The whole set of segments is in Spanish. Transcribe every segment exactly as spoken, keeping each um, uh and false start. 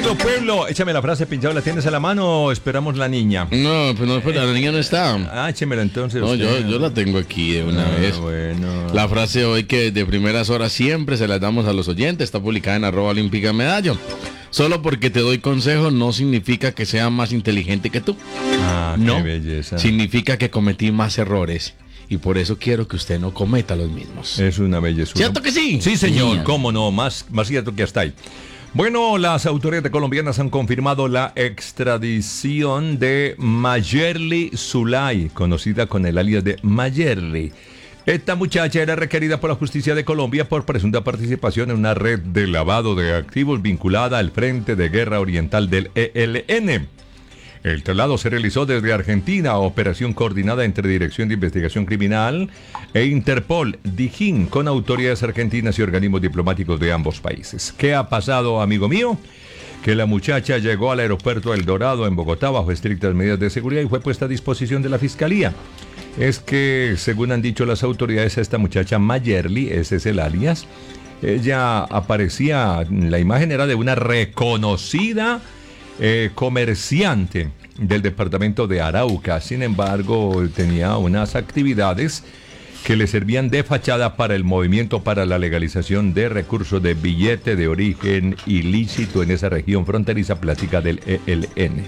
nuestro pueblo. Échame la frase, Pinchado, ¿la tienes a la mano o esperamos la niña? No, pues no, pues la niña no está. Ah, échemela entonces. No, usted. yo, yo la tengo aquí de una Ah, vez. bueno. La frase hoy que de primeras horas siempre se la damos a los oyentes, está publicada en arroba olímpica medallo. Solo porque te doy consejo no significa que sea más inteligente que tú. Ah, qué No, belleza. significa que cometí más errores. Y por eso quiero que usted no cometa los mismos. Es una belleza. ¿Cierto que sí? Sí, señor, Sí. cómo no, más, más cierto que hasta ahí. Bueno, las autoridades colombianas han confirmado la extradición de Mayerly Zulay, conocida con el alias de Mayerly. Esta muchacha era requerida por la justicia de Colombia por presunta participación en una red de lavado de activos vinculada al Frente de Guerra Oriental del E L N. El traslado se realizó desde Argentina, operación coordinada entre Dirección de Investigación Criminal e Interpol, DIJÍN, con autoridades argentinas y organismos diplomáticos de ambos países. ¿Qué ha pasado, amigo mío? Que la muchacha llegó al aeropuerto El Dorado en Bogotá bajo estrictas medidas de seguridad y fue puesta a disposición de la Fiscalía. Es que, según han dicho las autoridades, esta muchacha Mayerly, ese es el alias, ella aparecía, la imagen era de una reconocida eh, comerciante del departamento de Arauca. Sin embargo, tenía unas actividades que le servían de fachada para el movimiento para la legalización de recursos de billete de origen ilícito en esa región fronteriza plática del E L N.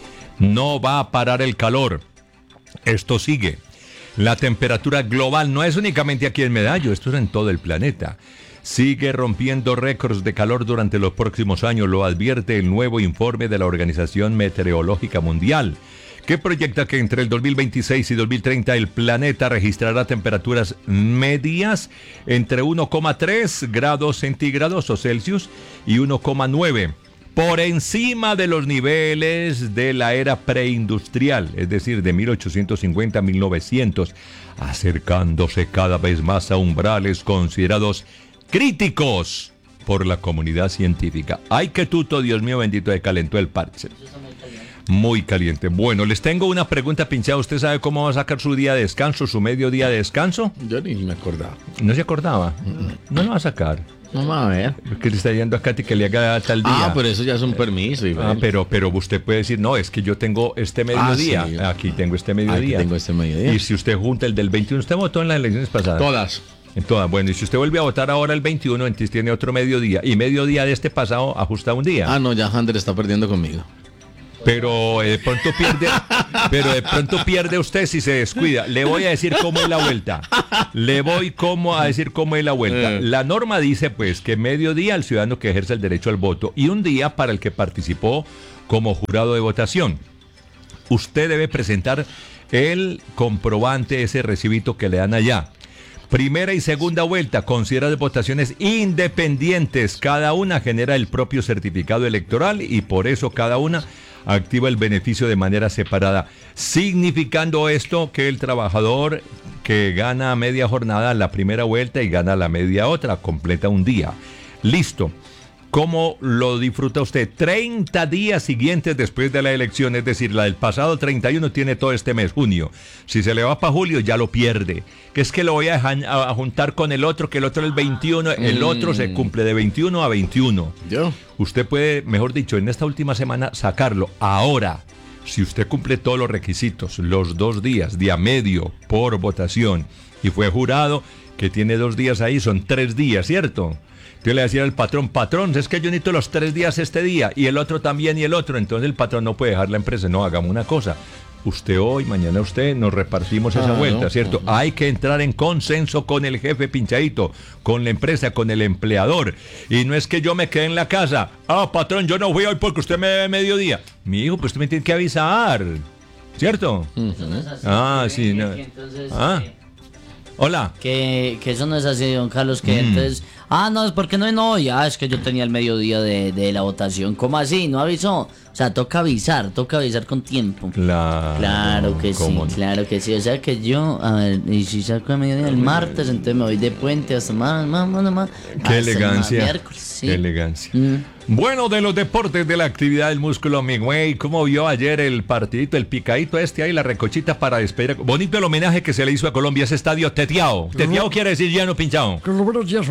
No va a parar el calor. Esto sigue. La temperatura global no es únicamente aquí en Medallo, esto es en todo el planeta. Sigue rompiendo récords de calor durante los próximos años, lo advierte el nuevo informe de la Organización Meteorológica Mundial, que proyecta que entre el dos mil veintiséis y dos mil treinta el planeta registrará temperaturas medias entre uno coma tres grados centígrados o Celsius y uno coma nueve, por encima de los niveles de la era preindustrial, es decir, de mil ochocientos cincuenta a mil novecientos, acercándose cada vez más a umbrales considerados críticos por la comunidad científica. ¡Ay, qué tuto, Dios mío bendito, de calentó el parche! Muy caliente. Bueno, les tengo una pregunta, Pinchado. ¿Usted sabe cómo va a sacar su día de descanso, su medio día de descanso? Yo ni me acordaba. ¿No se acordaba? No lo va a sacar. Vamos a ver. Que le está yendo a Katy que le haga tal día. Ah, pero eso ya es un permiso. Ah, pero, pero usted puede decir, no, es que yo tengo este mediodía. Ah, sí. Aquí tengo este mediodía. Aquí tengo este mediodía. Y si usted junta el del veintiuno, ¿usted votó en las elecciones pasadas? Todas. En todas. Bueno, y si usted vuelve a votar ahora el veintiuno, entonces tiene otro mediodía. Y mediodía de este pasado ajusta un día. Ah, no, ya Hander está perdiendo conmigo. Pero eh, de pronto pierde, pero de pronto pierde usted si se descuida. Le voy a decir cómo es la vuelta. Le voy cómo a decir cómo es la vuelta. Eh. La norma dice pues que mediodía al ciudadano que ejerce el derecho al voto y un día para el que participó como jurado de votación. Usted debe presentar el comprobante, ese recibito que le dan allá. Primera y segunda vuelta, considera de votaciones independientes. Cada una genera el propio certificado electoral y por eso cada una activa el beneficio de manera separada. Significando esto que el trabajador que gana media jornada la primera vuelta y gana la media otra, completa un día. Listo. ¿Cómo lo disfruta usted? treinta días siguientes después de la elección, es decir, la del pasado treinta y uno tiene todo este mes, junio. Si se le va para julio, ya lo pierde. Que es que lo voy a, dejar, a juntar con el otro, que el otro es el veintiuno, el Mm. otro se cumple de veintiuno a veintiuno. ¿Yo? Usted puede, mejor dicho, en esta última semana sacarlo. Ahora, si usted cumple todos los requisitos, los dos días, día medio por votación, y fue jurado, que tiene dos días ahí, son tres días, ¿cierto? Yo le decía al patrón, patrón, es que yo necesito los tres días este día, y el otro también, y el otro. Entonces el patrón no puede dejar la empresa. No, hagamos una cosa. Usted hoy, mañana usted, nos repartimos esa Ah, vuelta, no, ¿cierto? no. Hay que entrar en consenso con el jefe Pinchadito, con la empresa, con el empleador. Y no es que yo me quede en la casa. Ah, patrón, yo no fui hoy porque usted me debe mediodía. Mi hijo, pues usted me tiene que avisar, ¿cierto? Eso no es así. Ah, Que- sí, que- no. que entonces, Ah. eh, Hola. Que, que eso no es así, don Carlos, que Mm. entonces... Ah, no, es porque no, no, ya es que yo tenía el mediodía de, de la votación. ¿Cómo así? ¿No avisó? O sea, toca avisar, toca avisar con tiempo. Claro, Claro que sí, cómo no. claro que sí. O sea que yo, a ver, y si saco el mediodía el martes, entonces me voy de puente hasta más, más, más, más. Qué hasta el elegancia. miércoles, sí. Qué elegancia. Mm. Bueno, de los deportes, de la actividad del músculo, mi güey, ¿cómo vio ayer el partidito, el picadito este ahí, la recochita para despedir? Bonito el homenaje que se le hizo a Colombia, ese estadio teteado. Teteado quiere decir lleno pinchado. Con los buenos días, Jorge.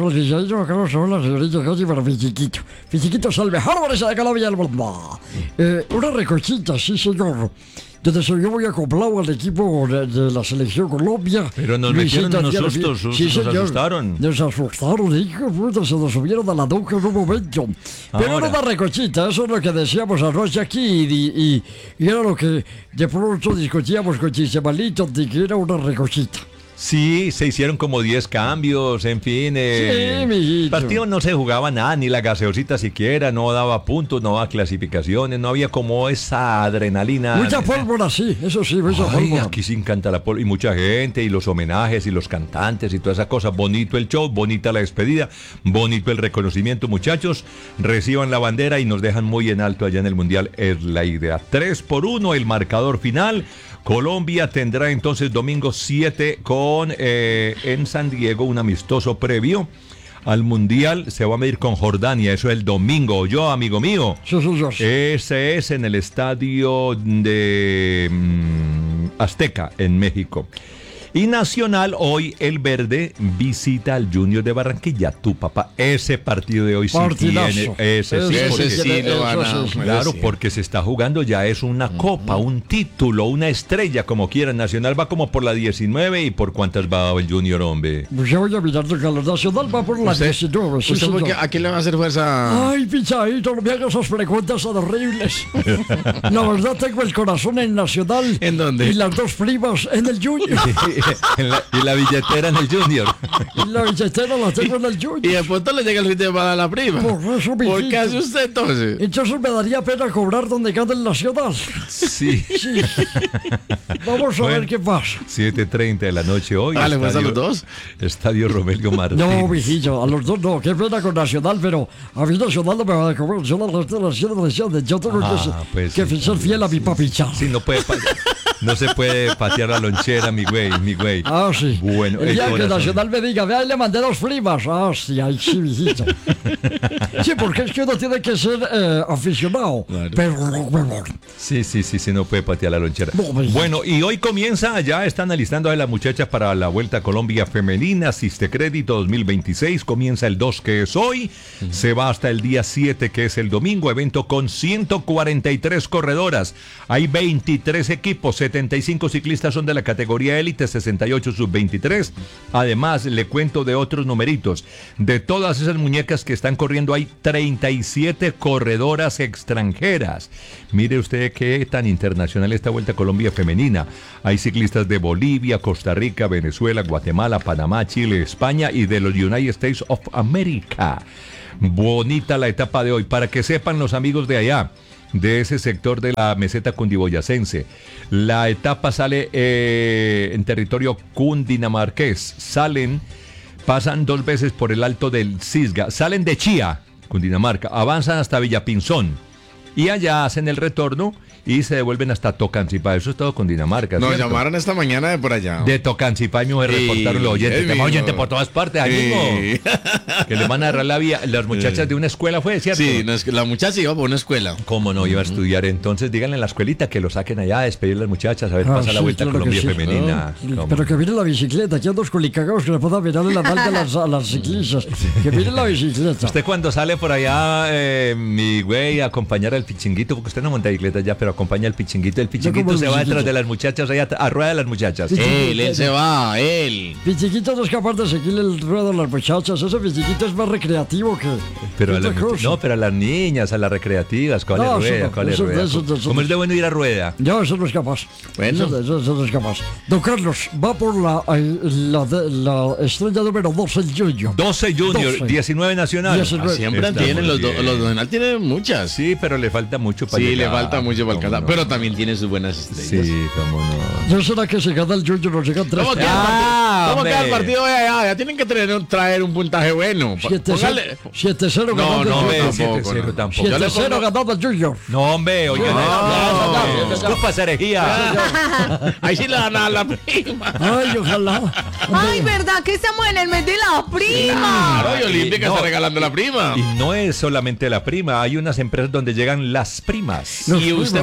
yo acabo de la señorita casi para Fichiquito. Fichiquito es el mejor barista de Colombia del mundo. Eh, una recochita, sí, señor. Desde eso yo voy acoplado al equipo de, de la selección Colombia. Pero nos metieron unos sustos, sustos, sí, nos señor. asustaron. Nos asustaron, hijo, puta, se nos subieron a la nuca en un momento. Pero Ahora. era una recochita, eso es lo que decíamos anoche aquí y, y, y era lo que de pronto discutíamos con Chisemalito de que era una recochita. Sí, se hicieron como diez cambios, en fin. Eh, Sí, mijito. el partido no se jugaba nada, ni la gaseosita siquiera, no daba puntos, no daba clasificaciones, no había como esa adrenalina. Mucha pólvora, sí, eso sí, mucha Ay, pólvora. aquí sí encanta la pólvora y mucha gente y los homenajes y los cantantes y todas esas cosas. Bonito el show, bonita la despedida, bonito el reconocimiento, muchachos. Reciban la bandera y nos dejan muy en alto allá en el Mundial, es la idea. tres por uno el marcador final. Colombia tendrá entonces domingo siete con eh, en San Diego un amistoso previo al Mundial. Se va a medir con Jordania, eso es el domingo. Yo, amigo mío, Sí, señor. ese es en el estadio de mm, Azteca, en México. Y Nacional, hoy el Verde visita al Junior de Barranquilla. Tu papá, ese partido de hoy sí Partidazo. tiene. Ese sí, Ese porque- Ese sí lo van a... Eso sí, Claro, sí. porque se está jugando ya es una copa, un título, una estrella, como quieran. Nacional va como por la diecinueve y por cuántas va el Junior, hombre. Pues ya voy a mirar de calor. Nacional va por la ¿Usted, diecinueve, sí, usted por señor. qué- a quién le va a hacer fuerza? Ay, pichadito, no me hagas esas preguntas tan horribles. La verdad, tengo el corazón en Nacional. ¿En dónde? Y las dos primas en el Junior. En la- y la billetera en el Junior. Y la billetera la tengo en el Y Junior. de pronto le llega el fin de semana a la prima. Por eso, ¿Por mijito. qué hace usted entonces? Entonces me daría pena cobrar donde gane el Nacional. Sí. Sí. Vamos a Bueno. ver qué pasa. siete treinta de la noche hoy. Ah, ¿le fuerza a los Estadio- dos? Estadio Romelio Martínez. No, mijillo, a los dos no. Qué pena con Nacional, pero a mí Nacional no me va a comer. Yo la restauración de lesiones. Yo tengo Ah, que, ser- pues que sí, ser fiel a mi papichá. Sí, no puede pa- no se puede patear la lonchera, mi güey, mi güey. Ah, sí. Bueno, el el día que corazón. Nacional me diga, vea, le mandé dos primas. Ah, sí, ahí sí, mijito. Sí, porque es que uno tiene que ser eh, aficionado. Claro. Pero, Sí, sí, sí, sí, no puede patear la lonchera. No, pues- Bueno, y hoy comienza, ya están alistando a las muchachas para la Vuelta a Colombia Femenina, Asiste Crédito dos mil veintiséis, comienza el dos que es hoy, se va hasta el día siete que es el domingo, evento con ciento cuarenta y tres corredoras, hay veintitrés equipos, setenta y cinco ciclistas son de la categoría élite, sesenta y ocho sub veintitrés, además le cuento de otros numeritos, de todas esas muñecas que están corriendo hay treinta y siete corredoras extranjeras, mire usted qué tan internacional esta Vuelta a Colombia Femenina, hay ciclistas de Bolivia, Costa Rica, Venezuela, Guatemala, Panamá, Chile, España y de los United States of America. Bonita la etapa de hoy, para que sepan los amigos de allá, de ese sector de la meseta cundiboyacense. La etapa sale eh, en territorio cundinamarqués. Salen, pasan dos veces por el alto del Cisga. Salen de Chía, Cundinamarca, avanzan hasta Villapinzón. Y allá hacen el retorno y se devuelven hasta Tocancipá. Eso es todo Cundinamarca. Nos ¿cierto? llamaron esta mañana de por allá. De Tocancipá me Sí, reportaron los oyentes. es Tenemos mismo. oyentes por todas partes. Ahí Sí. mismo. Que le van a agarrar la vía. Las muchachas de una escuela fue, ¿cierto? Sí, no, es que la muchacha iba por una escuela. ¿Cómo no iba a estudiar? Entonces díganle en la escuelita que lo saquen allá a despedir a las muchachas, a ver, Ah, pasa la sí, Vuelta a claro que Colombia sí. Femenina. ¿Cómo? Pero que miren la bicicleta, que andos culicagados que le puedan mirarle la nalga a las, a las ciclistas. Que miren la bicicleta. Usted cuando sale por allá, eh, mi güey, a acompañar al pichinguito, porque usted no monta bicicleta ya, pero acompaña al pichinguito. El pichinguito como el se va pichinguito. detrás de las muchachas, allá a rueda de las muchachas. Sí. Él, él se va, él. Pichiquito no es capaz de seguirle el ruedo a las muchachas. Ese pichiquito es más recreativo que. Pero a que las, otra much- cosa. no, pero a las niñas, a las recreativas, ¿cuál No, es eso rueda? no, ¿Cuál es eso- rueda? eso- eso- ¿Cómo es de bueno ir a rueda? No, eso no es capaz. Bueno. Eso, eso- eso no es capaz. Don Carlos, va por la, eh, la, de- la estrella número dos, el Yuyo. doce Junior, doce. diecinueve Nacional. diecinueve. Ah, siempre Está tienen muy los dos. bien. Los Donal tienen muchas. Sí, Sí, pero le falta mucho para le llegar. falta mucho para ¿Cómo alcanzar. no? Pero también tiene sus buenas estrellas. Sí, cómo no. ¿No será que si gana el Yuyo nos llegan tres? ¿Cómo queda el Ah, partido? ¿Cómo queda el hombre. partido hoy allá? Ya tienen que traer un, traer un puntaje bueno. Póngale- siete cero No, ganando no, el hombre, Yuyo. tampoco, siete cero no. tampoco. Yo le siete cero pongo- ganando el Yuyo. No, hombre, oye, No, no, no, no, no. disculpa esa herejía. Ahí sí le dan a la prima. Ay, ojalá. Ay, ¿verdad que estamos en el mes de la prima? Claro, y Olímpica No. está regalando la prima. Y no es solamente la prima, hay unas empresas donde llegan las primas. Los Y usted primas.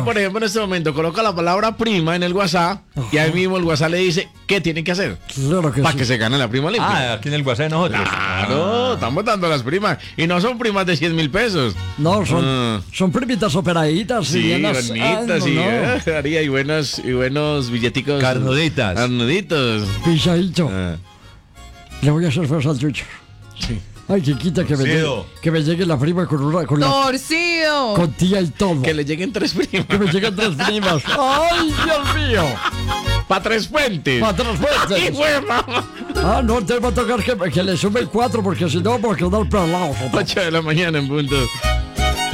por ejemplo, en este momento coloca la palabra prima en el WhatsApp y ahí mismo el WhatsApp le dice qué tiene que hacer Claro que para sí. que se gane la prima olímpica. Ah, aquí en el WhatsApp de nosotros. Claro, estamos dando las primas. Y no son primas de cien mil pesos. No, son, Ah. son primitas operaditas. Sí, y llenas- bonitas ah, y, no, no. eh, María, y buenos, y buenos billeticos. Carnuditas. Carnuditos. Pisadito. Ah, Le voy a hacer fuerza al chucho. sí. Ay, chiquita, que me, llegue, Torcido. que me llegue la prima con una. Con, la, Torcido. con tía y todo. Que le lleguen tres primas. Que me lleguen tres primas. ¡Ay, Dios mío! Para tres puentes. ¡Para tres ¡Y fuertes! hueva! Ah, no, te va a tocar que, que le sumen cuatro porque si no, vamos a quedar pelados. ocho de la mañana en punto.